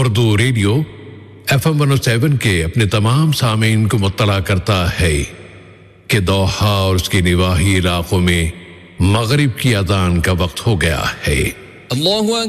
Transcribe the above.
Urdu radio FM 107 के अपने तमाम सामीन को मुत्तला करता है कि दोहा और उसके निवाही इलाकों में मगरिब की अज़ान का वक्त हो गया है। अल्लाहु